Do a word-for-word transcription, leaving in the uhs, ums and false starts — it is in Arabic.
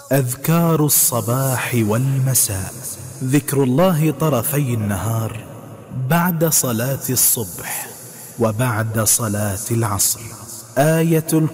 أذكار الصباح والمساء. ذكر الله طرفي النهار بعد صلاة الصبح وبعد صلاة العصر. آية